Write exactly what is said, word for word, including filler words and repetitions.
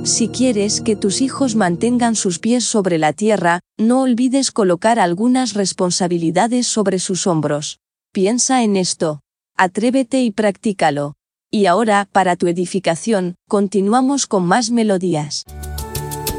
Si quieres que tus hijos mantengan sus pies sobre la tierra, no olvides colocar algunas responsabilidades sobre sus hombros. Piensa en esto. Atrévete y practícalo. Y ahora, para tu edificación, continuamos con más melodías.